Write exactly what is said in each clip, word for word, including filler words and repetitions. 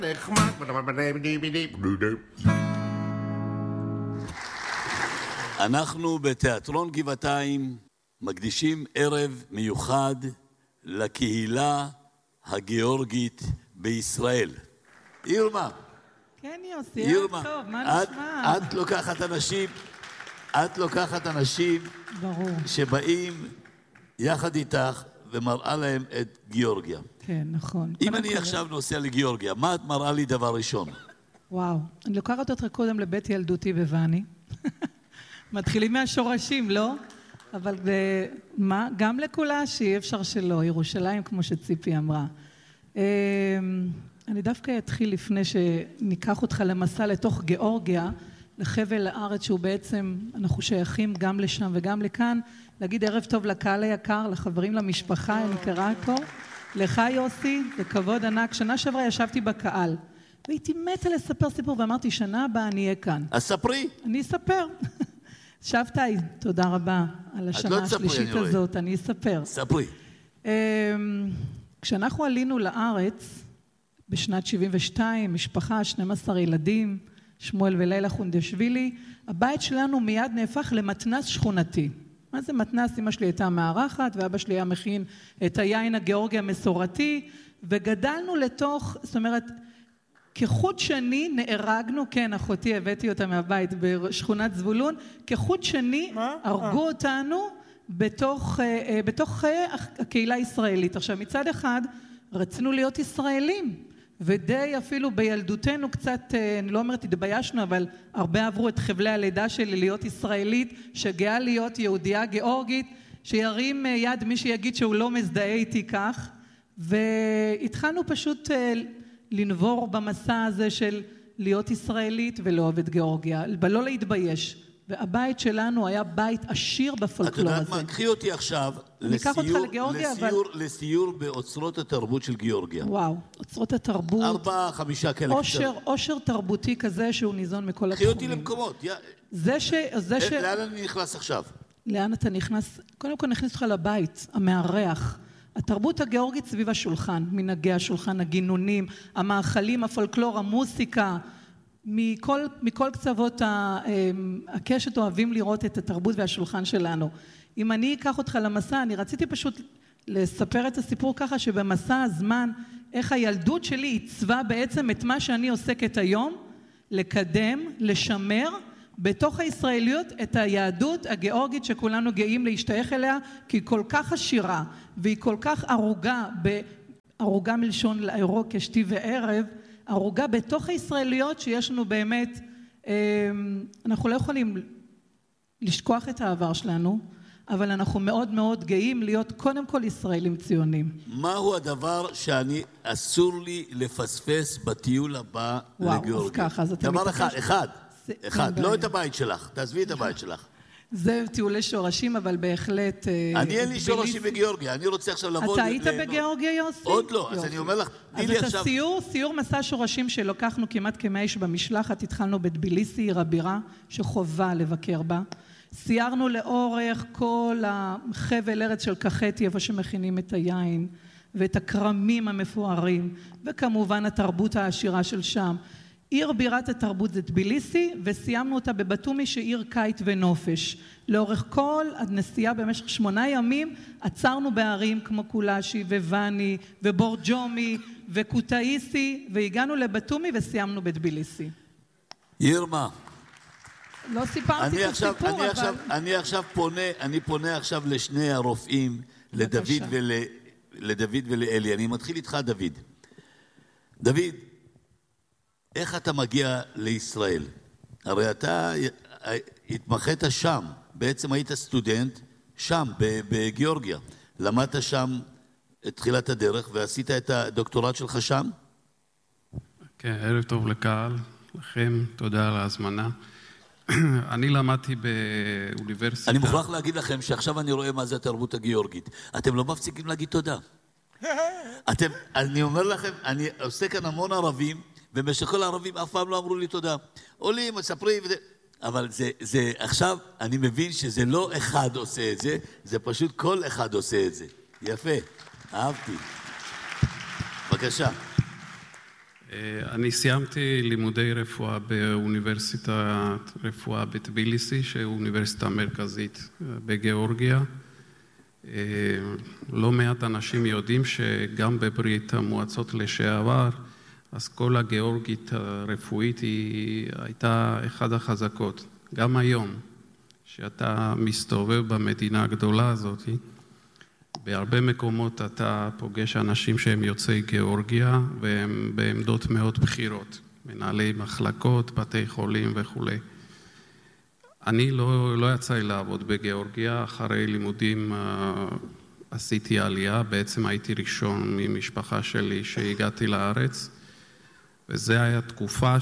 אנחנו בתיאטרון גבעתיים מקדישים ערב מיוחד לקהילה הגיאורגית בישראל. ירמה. כן יוסי, ערב טוב, מה נשמע? את לוקחת אנשים, את לוקחת אנשים שבאים יחד איתך ומראה להם את גיאורגיה. כן, נכון. אם אני עכשיו נוסע לגיאורגיה, מה את מראה לי דבר ראשון? וואו, אני לוקחת אותך קודם לבית ילדותי בבני. מתחילים מהשורשים, לא? אבל מה? גם לכולה שאי אפשר שלא, ירושלים כמו שציפי אמרה. אני דווקא אתחיל לפני שניקח אותך למסע לתוך גיאורגיה, לחבל הארץ שהוא בעצם, אנחנו שייכים גם לשם וגם לכאן, להגיד ערב טוב לקהל היקר, לחברים, למשפחה, אני קראה פה, לך יוסי, לכבוד ענק. שנה שעברה ישבתי בקהל, והייתי מתה לספר סיפור, ואמרתי, שנה הבאה אני אהיה כאן. אז ספרי. אני אספר. שבתאי, תודה רבה על השנה השלישית הזאת, אני אספר. ספרי. כשאנחנו עלינו לארץ, בשנת שבעים ושתיים, משפחה, שנים עשר ילדים, שמואל ולילה חונדשווילי, הבית שלנו מיד נהפך למתנס שכונתי. מה זה מתנס? אמא שלי הייתה מארחת, ואבא שלי היה מכין את היין הגיאורגי המסורתי, וגדלנו לתוך, זאת אומרת, כחוט שני נהרגנו, כן, אחותי, הבאתי אותה מהבית בשכונת זבולון, כחוט שני הרגו אותנו בתוך, בתוך הקהילה הישראלית. עכשיו, מצד אחד, רצינו להיות ישראלים, ודי אפילו בילדותנו קצת, אני לא אומרת התביישנו, אבל הרבה עברו את חבלי הלידה שלי להיות ישראלית, שגאה להיות יהודייה גיאורגית, שירים יד מי שיגיד שהוא לא מזדהה איתי כך, והתחלנו פשוט לנבור במסע הזה של להיות ישראלית ולאהוב את גיאורגיה, ולא להתבייש. והבית שלנו היה בית עשיר בפולקלור הזה. את יודעת מה, קחי אותי עכשיו לסיור, לסיור, לסיור באוצרות התרבות של גיאורגיה. וואו, אוצרות התרבות. ארבעה, חמישה כאלה. אושר, אושר תרבותי כזה שהוא ניזון מכל התחומים. קחי אותי למקומות. זה ש... זה ש... לאן אני נכנס עכשיו? לאן אתה נכנס? קודם כל נכנס לך לבית, המארח. התרבות הגיאורגית סביב השולחן, מנהגי השולחן, הגינונים, המאכלים, הפולקלור, המוסיקה, מכל, מכל קצוות הקשת אוהבים לראות את התרבות והשולחן שלנו. אם אני אקח אותך למסע, אני רציתי פשוט לספר את הסיפור ככה שבמסע הזמן, איך הילדות שלי עיצבה בעצם את מה שאני עוסקת היום, לקדם, לשמר, בתוך הישראליות את היהדות הגיאורגית שכולנו גאים להשתייך אליה, כי היא כל כך עשירה, והיא כל כך ארוגה, ארוגה מלשון לאירו כשתי וערב, ארוגה בתוך הישראליות שיש לנו באמת, אנחנו לא יכולים לשכוח את העבר שלנו, אבל אנחנו מאוד מאוד גאים להיות קודם כל ישראלים ציונים. מהו הדבר שאני אסור לי לפספס בטיול הבא לגיאורגיה? וואו, אז ככה, אז אתה דבר אחד, אחד, אחד, לא את הבית שלך, תעזבי את הבית שלך. זה טיולי שורשים, אבל בהחלט... אני אין לי שורשים בגיאורגיה, אני רוצה עכשיו לבוא... אתה היית בגיאורגיה, יוסי? עוד לא, אז אני אומר לך, תני לי עכשיו... אז את הסיור, סיור מסע שורשים שלוקחנו כמעט כמאה איש במשלחת, התחלנו בטביליסי, עיר הבירה, שחובה לבקר בה. סיירנו לאורך כל החבל ארץ של קחתי, איפה שמכינים את היין, ואת הקרמים המפוארים, וכמובן התרבות העשירה של שם. עיר בירת התרבות זה טביליסי, וסיימנו אותה בבטומי שעיר קיץ ונופש. לאורך כל הנסיעה במשך שמונה ימים, עצרנו בערים כמו קולשי וואני ובורג'ומי וקוטאיסי, והגענו לבטומי וסיימנו בטביליסי. ירמה. לא סיפרתי את הסיפור, אני אבל... עכשיו, אני עכשיו פונה, אני פונה עכשיו לשני הרופאים, לדוד ול, לדוד ולאלי. אני מתחיל איתך, דוד. דוד, איך אתה מגיע לישראל? הרי אתה התמחית שם, בעצם היית סטודנט שם, בגיאורגיה. למדת שם את תחילת הדרך ועשית את הדוקטורט שלך שם? כן, ערב טוב לקהל, לכם, תודה על ההזמנה. אני למדתי באוניברסיטה... אני מוכרח להגיד לכם שעכשיו אני רואה מה זה התרבות הגיאורגית. אתם לא מפסיקים להגיד תודה. אתם, אני אומר לכם, אני עושה כאן המון ערבים, ובמשך כל הערבים אף פעם לא אמרו לי תודה. עולים, מספרים וזה... אבל זה, זה, עכשיו אני מבין שזה לא אחד עושה את זה, זה פשוט כל אחד עושה את זה. יפה, אהבתי. בבקשה. אני סיימתי לימודי רפואה באוניברסיטת רפואה בטביליסי, שהיא אוניברסיטה מרכזית בגיאורגיה. לא מעט אנשים יודעים שגם בברית המועצות לשעבר, אז כל הגיאורגית הרפואית היא הייתה אחד החזקות. גם היום, שאתה מסתובב במדינה הגדולה הזאת, בהרבה מקומות אתה פוגש אנשים שהם יוצאי גיאורגיה, והם בעמדות מאוד בחירות, מנהלי מחלקות, בתי חולים וכו'. אני לא, לא יצא לי לעבוד בגיאורגיה, אחרי לימודים uh, עשיתי עלייה, בעצם הייתי ראשון ממשפחה שלי שהגעתי לארץ, וזה היה תקופה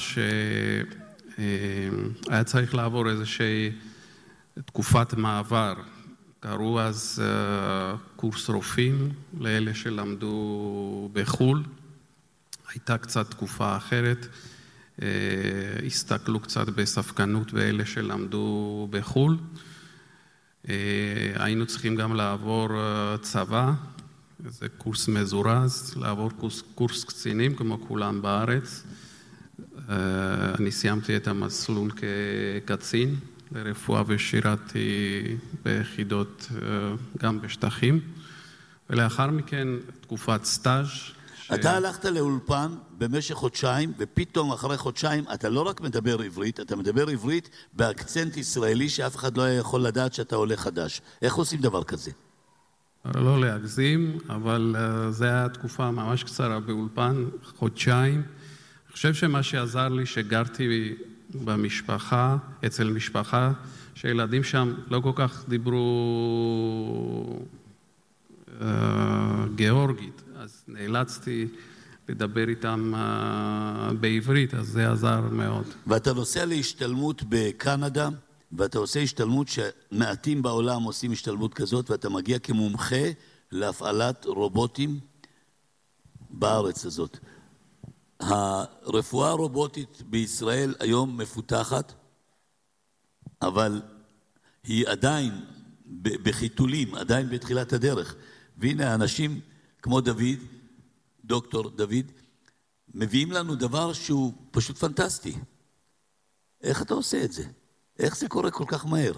שהיה צריך לעבור איזושהי תקופת מעבר. קראו אז uh, קורס רופאים לאלה שלמדו בחול. הייתה קצת תקופה אחרת. Uh, הסתכלו קצת בספקנות באלה שלמדו בחול. Uh, היינו צריכים גם לעבור uh, צבא. זה קורס מזורז, לעבור קורס, קורס קצינים כמו כולם בארץ. Uh, אני סיימתי את המסלול כקצין לרפואה ושירתי ביחידות גם בשטחים, ולאחר מכן תקופת סטאז' ש... אתה הלכת לאולפן במשך חודשיים, ופתאום אחרי חודשיים אתה לא רק מדבר עברית, אתה מדבר עברית באקצנט ישראלי שאף אחד לא יכול לדעת שאתה עולה חדש. איך עושים דבר כזה? לא להגזים, אבל זו הייתה תקופה ממש קצרה באולפן, חודשיים. אני חושב שמה שעזר לי שגרתי במשפחה, אצל משפחה, שילדים שם לא כל כך דיברו uh, גיאורגית, אז נאלצתי לדבר איתם uh, בעברית, אז זה עזר מאוד. ואתה נוסע להשתלמות בקנדה, ואתה עושה השתלמות שמעטים בעולם עושים השתלמות כזאת, ואתה מגיע כמומחה להפעלת רובוטים בארץ הזאת. הרפואה הרובוטית בישראל היום מפותחת, אבל היא עדיין בחיתולים, עדיין בתחילת הדרך. והנה האנשים כמו דוד, דוקטור דוד, מביאים לנו דבר שהוא פשוט פנטסטי. איך אתה עושה את זה? איך זה קורה כל כך מהר?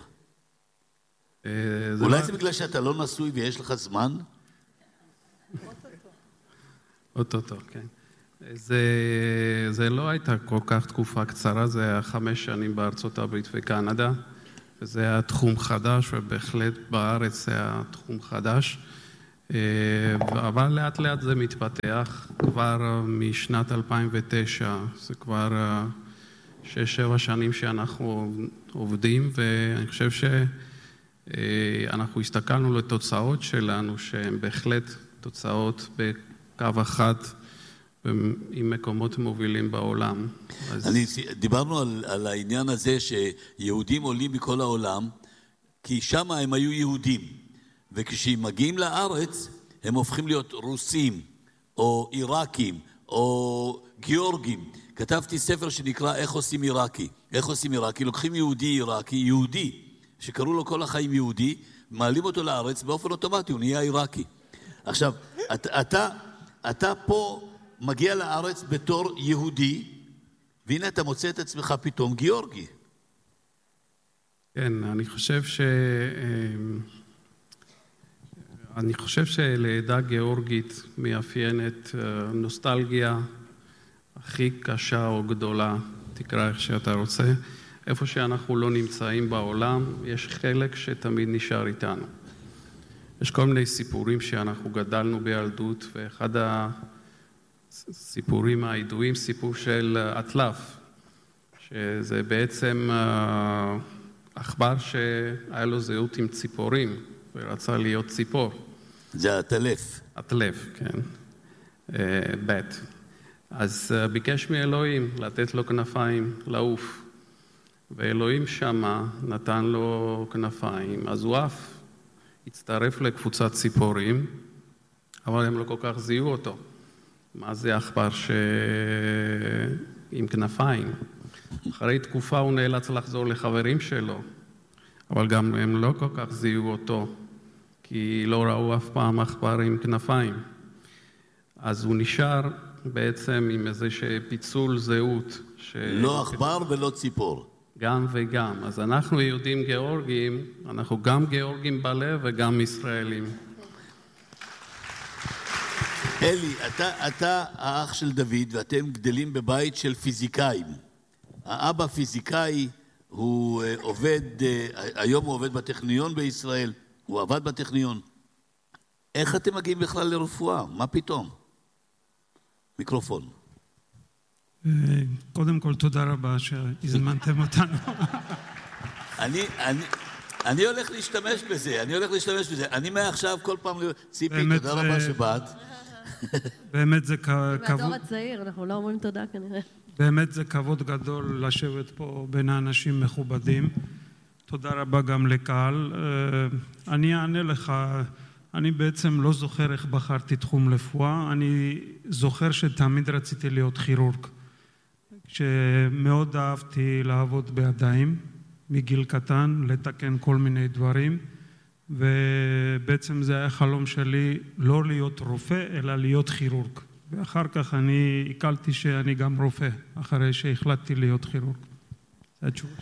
אולי זה בגלל שאתה לא נשוי ויש לך זמן? אוטוטו, כן. זה, זה לא הייתה כל כך תקופה קצרה, זה היה חמש שנים בארצות הברית וקנדה, וזה היה תחום חדש, ובהחלט בארץ זה היה תחום חדש, אבל לאט לאט זה מתפתח, כבר משנת אלפיים ותשע, זה כבר שש שבע שנים שאנחנו עובדים, ואני חושב שאנחנו הסתכלנו לתוצאות שלנו, שהן בהחלט תוצאות בקו אחד, עם מקומות מובילים בעולם. אז... אני, דיברנו על, על העניין הזה שיהודים עולים מכל העולם, כי שם הם היו יהודים, וכשהם מגיעים לארץ, הם הופכים להיות רוסים, או עיראקים, או גיאורגים. כתבתי ספר שנקרא איך עושים עיראקי. איך עושים עיראקי? לוקחים יהודי עיראקי, יהודי, שקראו לו כל החיים יהודי, מעלים אותו לארץ, באופן אוטומטי הוא נהיה עיראקי. עכשיו, אתה, אתה, אתה פה מגיע לארץ בתור יהודי, והנה אתה מוצא את עצמך פתאום גיאורגי. כן, אני חושב ש... אני חושב שלעדה גיאורגית מאפיינת נוסטלגיה הכי קשה או גדולה, תקרא איך שאתה רוצה. איפה שאנחנו לא נמצאים בעולם, יש חלק שתמיד נשאר איתנו. יש כל מיני סיפורים שאנחנו גדלנו בילדות, ואחד הסיפורים הידועים, סיפור של אטלף, שזה בעצם עכבר שהיה לו זהות עם ציפורים, ורצה להיות ציפור. זה אטלף. אטלף, כן. בית. אז ביקש מאלוהים לתת לו כנפיים לעוף. ואלוהים שמה נתן לו כנפיים, אז הוא אף הצטרף לקבוצת ציפורים, אבל הם לא כל כך זיהו אותו. מה זה עכבר ש... עם כנפיים? אחרי תקופה הוא נאלץ לחזור לחברים שלו, אבל גם הם לא כל כך זיהו אותו, כי לא ראו אף פעם עכבר עם כנפיים. אז הוא נשאר בעצם עם איזה פיצול זהות. ש... לא עכבר ולא ציפור. גם וגם. אז אנחנו יהודים גיאורגים, אנחנו גם גיאורגים בלב וגם ישראלים. אלי, אתה, אתה האח של דוד ואתם גדלים בבית של פיזיקאים. האבא פיזיקאי, הוא עובד, היום הוא עובד בטכניון בישראל, הוא עבד בטכניון. איך אתם מגיעים בכלל לרפואה? מה פתאום? מיקרופון. קודם כל, תודה רבה שהזמנתם אותנו. אני, אני, אני הולך להשתמש בזה, אני הולך להשתמש בזה. אני מעכשיו כל פעם, ציפי, תודה רבה שבאת. באמת זה כבוד... מהדור הצעיר, אנחנו לא אומרים תודה כנראה. באמת זה כבוד גדול לשבת פה בין האנשים מכובדים. תודה רבה גם לקהל. אני אענה לך, אני בעצם לא זוכר איך בחרתי תחום רפואה, אני זוכר שתמיד רציתי להיות כירורג. שמאוד אהבתי לעבוד בידיים, מגיל קטן, לתקן כל מיני דברים, ובעצם זה היה חלום שלי לא להיות רופא, אלא להיות כירורג. ואחר כך אני הקלתי שאני גם רופא, אחרי שהחלטתי להיות כירורג. זה התשובה.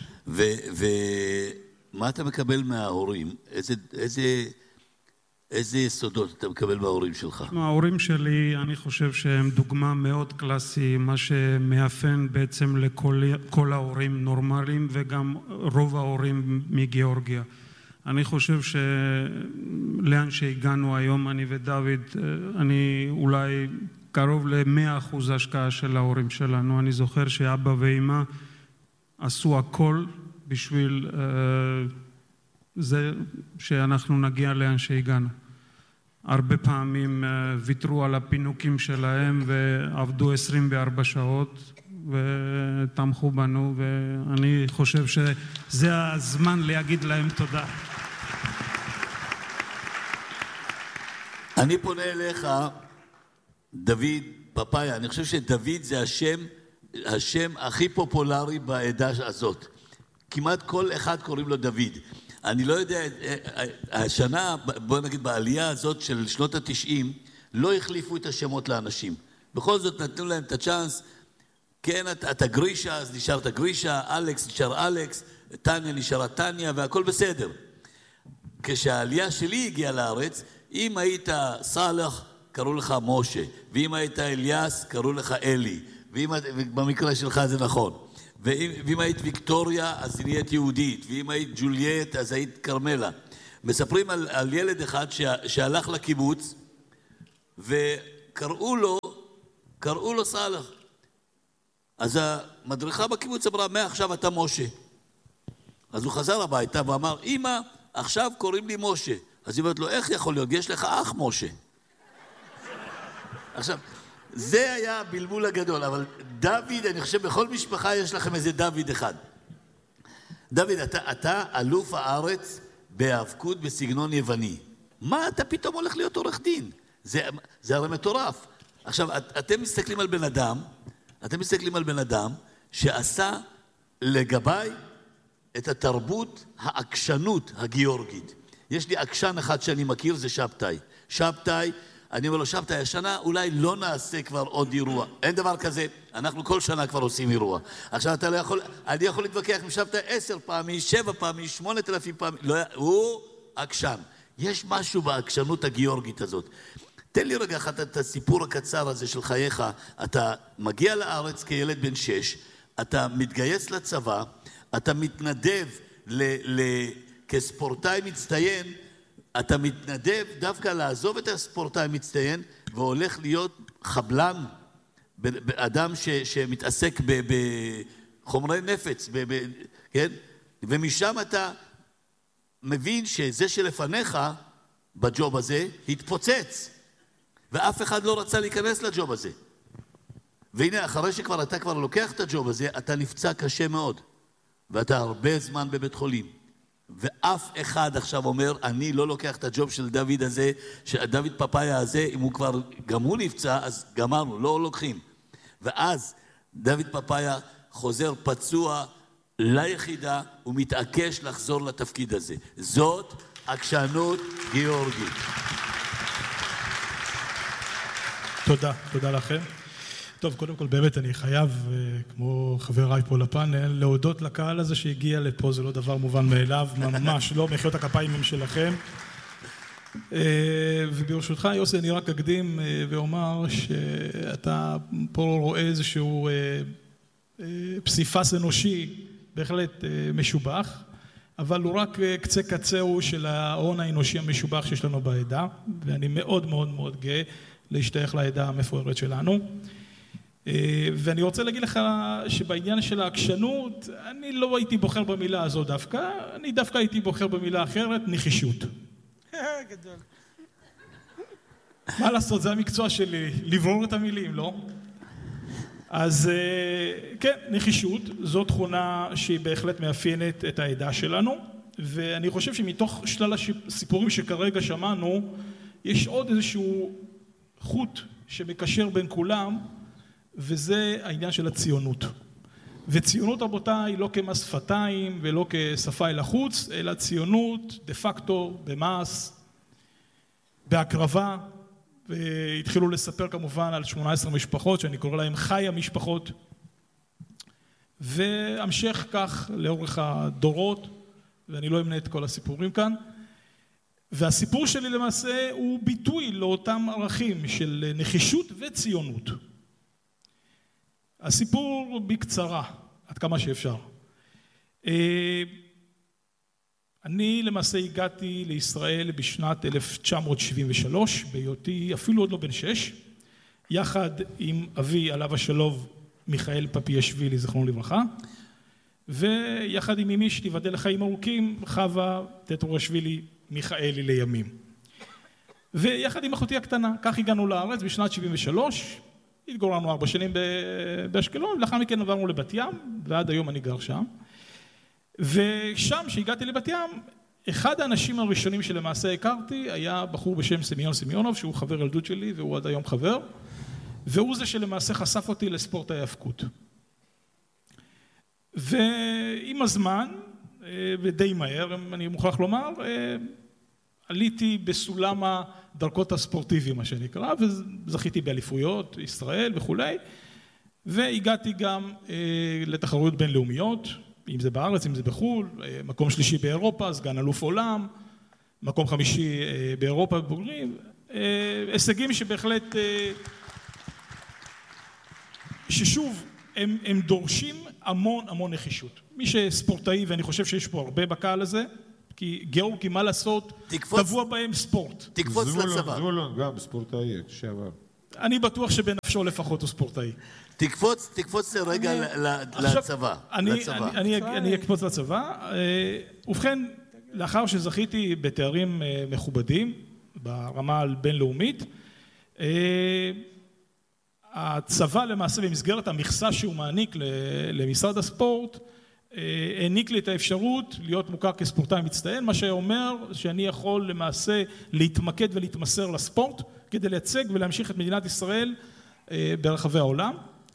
ומה אתה מקבל מההורים? איזה, איזה, איזה יסודות אתה מקבל מההורים שלך? ההורים שלי, אני חושב שהם דוגמה מאוד קלאסי, מה שמאפיין בעצם לכל כל ההורים נורמליים, וגם רוב ההורים מגיאורגיה. אני חושב שלאן שהגענו היום, אני ודוד, אני אולי קרוב ל-מאה אחוז השקעה של ההורים שלנו. אני זוכר שאבא ואמא עשו הכל בשביל uh, זה שאנחנו נגיע לאן שהגענו. הרבה פעמים uh, ויתרו על הפינוקים שלהם ועבדו עשרים וארבע שעות ותמכו בנו, ואני חושב שזה הזמן להגיד להם תודה. אני פונה אליך, דוד פפאיה. אני חושב שדוד זה השם, השם הכי פופולרי בעדה הזאת. כמעט כל אחד קוראים לו דוד. אני לא יודע, השנה, בוא נגיד, בעלייה הזאת של שנות התשעים, לא החליפו את השמות לאנשים. בכל זאת נתנו להם את הצ'אנס. כן, אתה גרישה, אז נשארת גרישה, אלכס נשאר אלכס, טניה נשארה טניה, והכל בסדר. כשהעלייה שלי הגיעה לארץ, אם היית סלח, קראו לך משה, ואם היית אליאס, קראו לך אלי, ובמקרה שלך זה נכון. ואם, ואם היית ויקטוריה, אז נהיית יהודית, ואם היית ג'וליאט, אז היית קרמלה. מספרים על, על ילד אחד ש, שהלך לקיבוץ, וקראו לו, קראו לו סלח. אז המדריכה בקיבוץ אמרה, מעכשיו אתה משה. אז הוא חזר הביתה ואמר, אמא, עכשיו קוראים לי משה. אז היא אומרת לו, איך יכול להיות? יש לך אח משה. עכשיו, זה היה הבלבול הגדול, אבל דוד, אני חושב, בכל משפחה יש לכם איזה דוד אחד. דוד, אתה, אתה אלוף הארץ בהאבקות בסגנון יווני. מה אתה פתאום הולך להיות עורך דין? זה, זה הרי מטורף. עכשיו, את, אתם מסתכלים על בן אדם, אתם מסתכלים על בן אדם שעשה לגביי את התרבות העקשנות הגיאורגית. יש לי עקשן אחד שאני מכיר, זה שבתאי. שבתאי, אני אומר לו, שבתאי, השנה אולי לא נעשה כבר עוד אירוע. אין דבר כזה, אנחנו כל שנה כבר עושים אירוע. עכשיו אתה לא יכול, אני יכול להתווכח עם שבתאי עשר פעמים, שבע פעמים, שמונת אלפים פעמים. לא, הוא עקשן. יש משהו בעקשנות הגיאורגית הזאת. תן לי רגע אחת את הסיפור הקצר הזה של חייך. אתה מגיע לארץ כילד בן שש, אתה מתגייס לצבא, אתה מתנדב ל... ל כספורטאי מצטיין, אתה מתנדב דווקא לעזוב את הספורטאי מצטיין, והולך להיות חבלן, אדם ש, שמתעסק בחומרי נפץ, ב, ב, כן? ומשם אתה מבין שזה שלפניך, בג'וב הזה, התפוצץ, ואף אחד לא רצה להיכנס לג'וב הזה. והנה, אחרי שכבר אתה כבר לוקח את הג'וב הזה, אתה נפצע קשה מאוד, ואתה הרבה זמן בבית חולים. ואף אחד עכשיו אומר, אני לא לוקח את הג'וב של דוד הזה, שדוד פפאיה הזה, אם הוא כבר, גם הוא נפצע, אז גמרנו, לא לוקחים. ואז דוד פפאיה חוזר פצוע ליחידה, הוא מתעקש לחזור לתפקיד הזה. זאת עקשנות גיאורגית. תודה, תודה לכם. טוב, קודם כל באמת אני חייב, כמו חבריי פה לפאנל, להודות לקהל הזה שהגיע לפה, זה לא דבר מובן מאליו, ממש לא, מחיאות הכפיים הם שלכם. וברשותך, יוסי, אני רק אקדים ואומר שאתה פה רואה איזשהו פסיפס אנושי בהחלט משובח, אבל הוא רק קצה קצהו של ההון האנושי המשובח שיש לנו בעדה, ואני מאוד מאוד מאוד גאה להשתייך לעדה המפוארת שלנו. ואני רוצה להגיד לך שבעניין של העקשנות, אני לא הייתי בוחר במילה הזו דווקא, אני דווקא הייתי בוחר במילה אחרת, נחישות. גדול. מה לעשות, זה המקצוע שלי, לברור את המילים, לא? אז כן, נחישות, זו תכונה שהיא בהחלט מאפיינת את העדה שלנו, ואני חושב שמתוך שלל הסיפורים שכרגע שמענו, יש עוד איזשהו חוט שמקשר בין כולם, וזה העניין של הציונות. וציונות רבותיי לא כמס שפתיים ולא כשפה אל החוץ, אלא ציונות דה פקטו, במס, בהקרבה, והתחילו לספר כמובן על שמונה עשרה משפחות, שאני קורא להם חי המשפחות, והמשך כך לאורך הדורות, ואני לא אמנה את כל הסיפורים כאן, והסיפור שלי למעשה הוא ביטוי לאותם ערכים של נחישות וציונות. הסיפור בקצרה, עד כמה שאפשר. אני למעשה הגעתי לישראל בשנת אלף תשע מאות שבעים ושלוש, בהיותי אפילו עוד לא בן שש, יחד עם אבי עליו השלום מיכאל פפיאשווילי, זכרונו לברכה, ויחד עם אמי שתיבדל לחיים ארוכים, חווה טטרואשווילי מיכאלי לימים. ויחד עם אחותי הקטנה, כך הגענו לארץ בשנת שבעים ושלוש, התגוררנו ארבע שנים באשקלון, ולאחר מכן עברנו לבת ים, ועד היום אני גר שם. ושם, שהגעתי לבת ים, אחד האנשים הראשונים שלמעשה הכרתי, היה בחור בשם סמיון סמיונוב, שהוא חבר ילדות שלי, והוא עד היום חבר, והוא זה שלמעשה חשף אותי לספורט ההיאבקות. ועם הזמן, ודי מהר, אני מוכרח לומר, עליתי בסולם הדרכות הספורטיבי, מה שנקרא, וזכיתי באליפויות, ישראל וכולי, והגעתי גם לתחרויות בינלאומיות, אם זה בארץ, אם זה בחול, מקום שלישי באירופה, סגן אלוף עולם, מקום חמישי באירופה בבוגרים, הישגים שבהחלט, ששוב, הם, הם דורשים המון המון נחישות. מי שספורטאי, ואני חושב שיש פה הרבה בקהל הזה, כי גיאורגי, מה לעשות, טבוע בהם ספורט. תקפוץ לצבא. זבולון גם ספורטאי, שעבר. אני בטוח שבנפשו לפחות הוא ספורטאי. תקפוץ, תקפוץ לרגע לצבא. אני אקפוץ לצבא. ובכן, לאחר שזכיתי בתארים מכובדים, ברמה בינלאומית, הצבא למעשה במסגרת המכסה שהוא מעניק למשרד הספורט, העניק לי את האפשרות להיות מוכר כספורטאי מצטיין, מה שאומר שאני יכול למעשה להתמקד ולהתמסר לספורט, כדי לייצג ולהמשיך את מדינת ישראל ברחבי העולם.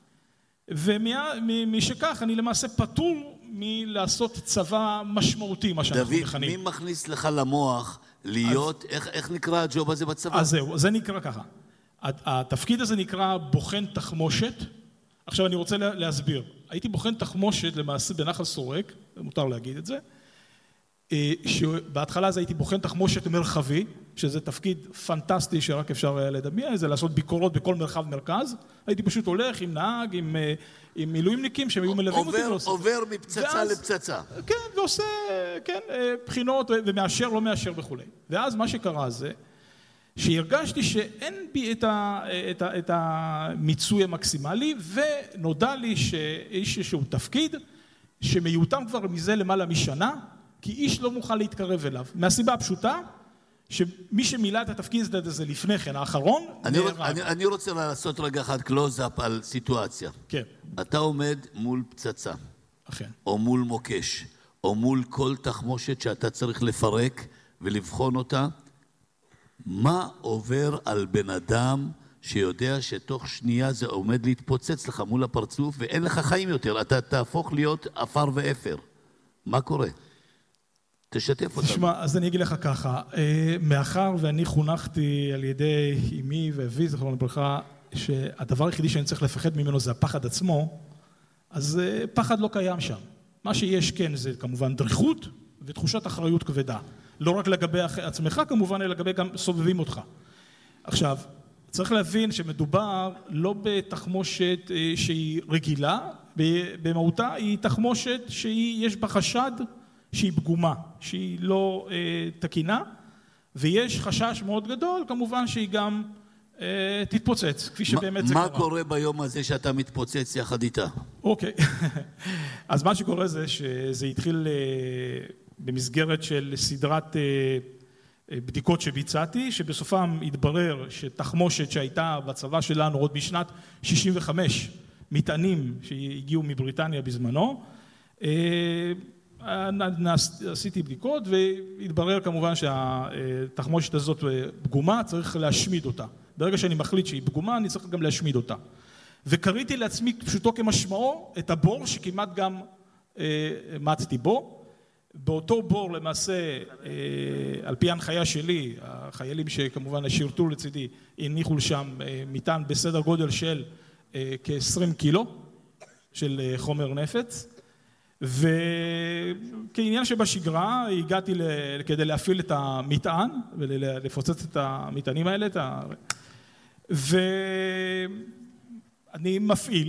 ומשכך אני למעשה פטור מלעשות צבא משמעותי, מה שאנחנו מכנים. דוד, מי מכניס לך למוח להיות, איך נקרא הג'וב הזה בצבא? אז זהו, זה נקרא ככה. התפקיד הזה נקרא בוחן תחמושת. עכשיו אני רוצה להסביר. הייתי בוחן תחמושת למעשה בנחל סורק, מותר להגיד את זה, שבהתחלה אז הייתי בוחן תחמושת מרחבי, שזה תפקיד פנטסטי שרק אפשר לדמיין, זה לעשות ביקורות בכל מרחב מרכז. הייתי פשוט הולך עם נהג, עם, עם מילואימניקים שהם היו מלווים אותי. עובר, עובר מפצצה ואז, לפצצה. כן, ועושה, כן, בחינות ומאשר, לא מאשר וכו'. ואז מה שקרה זה, שהרגשתי שאין בי את, ה, את, ה, את המיצוי המקסימלי, ונודע לי שיש איזשהו תפקיד שמיותם כבר מזה למעלה משנה, כי איש לא מוכן להתקרב אליו. מהסיבה הפשוטה, שמי שמילא את התפקיד הזה לפני כן, האחרון, אני, רוצ, אני, אני רוצה לעשות רגע אחד קלוז-אפ על סיטואציה. כן. אתה עומד מול פצצה. אכן. או מול מוקש, או מול כל תחמושת שאתה צריך לפרק ולבחון אותה. מה עובר על בן אדם שיודע שתוך שנייה זה עומד להתפוצץ לך מול הפרצוף ואין לך חיים יותר, אתה תהפוך להיות אפר ואפר. מה קורה? תשתף אותם. תשמע, אז אני אגיד לך ככה, מאחר ואני חונכתי על ידי אמי ואבי, זכרונו לברכה, שהדבר היחידי שאני צריך לפחד ממנו זה הפחד עצמו, אז פחד לא קיים שם. מה שיש כן זה כמובן דריכות ותחושת אחריות כבדה. לא רק לגבי עצמך כמובן, אלא לגבי גם סובבים אותך. עכשיו, צריך להבין שמדובר לא בתחמושת שהיא רגילה, במהותה היא תחמושת שיש בה חשד שהיא פגומה, שהיא לא אה, תקינה, ויש חשש מאוד גדול, כמובן שהיא גם אה, תתפוצץ, כפי שבאמת ما, זה מה קרה. מה קורה ביום הזה שאתה מתפוצץ יחד איתה? אוקיי, אז מה שקורה זה שזה התחיל אה, במסגרת של סדרת אה, אה, בדיקות שביצעתי, שבסופם התברר שתחמושת שהייתה בצבא שלנו עוד בשנת שישים וחמש, מטענים שהגיעו מבריטניה בזמנו, אה, עשיתי בדיקות והתברר כמובן שהתחמושת הזאת פגומה, צריך להשמיד אותה. ברגע שאני מחליט שהיא פגומה, אני צריך גם להשמיד אותה. וקראתי לעצמי פשוטו כמשמעו את הבור שכמעט גם מצאתי בו. באותו בור למעשה, על פי ההנחיה שלי, החיילים שכמובן שירתו לצידי, הניחו לשם מטען בסדר גודל של כ-עשרים קילו של חומר נפץ. וכעניין שבשגרה הגעתי כדי להפעיל את המטען ולפוצץ את המטענים האלה, ואני מפעיל,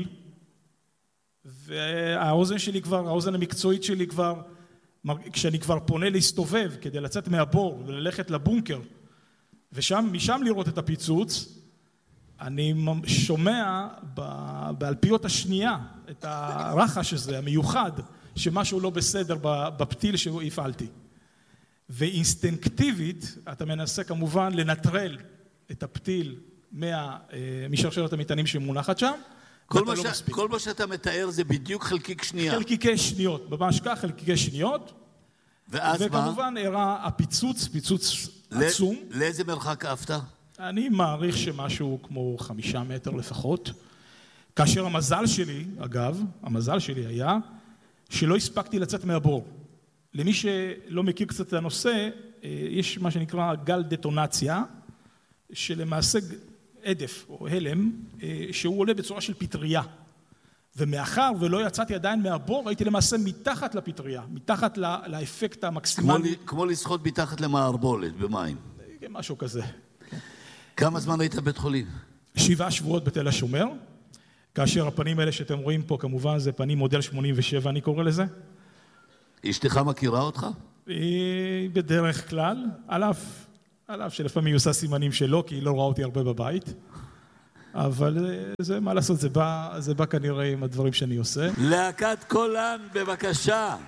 והאוזן שלי כבר, האוזן המקצועית שלי כבר, כשאני כבר פונה להסתובב כדי לצאת מהבור וללכת לבונקר ושם, משם לראות את הפיצוץ, אני שומע באלפיות השנייה את הרחש הזה, המיוחד, שמשהו לא בסדר בפתיל שהפעלתי. ואינסטינקטיבית, אתה מנסה כמובן לנטרל את הפתיל משרשרת המטענים שמונחת שם, כל מה, ש... כל מה שאתה מתאר זה בדיוק חלקיק שנייה. חלקיקי שניות, ממש כך, חלקיקי שניות. ואז מה? וכמובן הראה הפיצוץ, פיצוץ עצום. לאיזה מרחק עפת? אני מעריך שמשהו כמו חמישה מטר לפחות. כאשר המזל שלי, אגב, המזל שלי היה שלא הספקתי לצאת מהבור. למי שלא מכיר קצת את הנושא, יש מה שנקרא גל דטונציה, שלמעשה עדף או הלם, שהוא עולה בצורה של פטריה. ומאחר ולא יצאתי עדיין מהבור, הייתי למעשה מתחת לפטריה, מתחת לאפקט המקסימלי. כמו, כמו לשחות מתחת למערבולת במים. משהו כזה. כמה זמן היית בבית חולים? שבעה שבועות בתל השומר, כאשר הפנים האלה שאתם רואים פה, כמובן, זה פנים מודל שמונים ושבע, אני קורא לזה. אשתך מכירה אותך? היא בדרך כלל, על אף, על אף שלפעמים היא עושה סימנים שלא, כי היא לא רואה אותי הרבה בבית. אבל זה, מה לעשות, זה בא, זה בא כנראה עם הדברים שאני עושה. להקת קולן, בבקשה.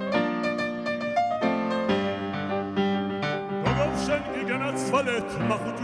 Gegen als Verlet, mach